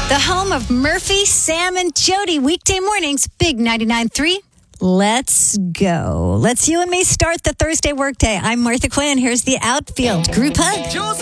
The home of Murphy, Sam, and Jody. Weekday mornings, Big 99.3. Let's go. Let's you and me start the Thursday workday. I'm Martha Quinn. Here's the outfield group hug.